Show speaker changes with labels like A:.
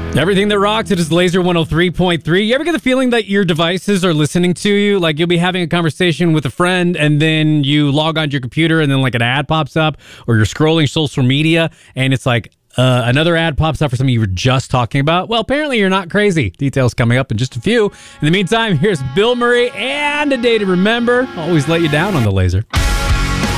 A: Everything that rocks, it is Laser 103.3. You ever get the feeling that your devices are listening to you? Like you'll be having a conversation with a friend and then you log onto your computer and then like an ad pops up, or you're scrolling social media and it's like another ad pops up for something you were just talking about? Well, apparently you're not crazy. Details coming up in just a few. In the meantime, here's Bill Murray and A Day to Remember. Always let you down on the Laser.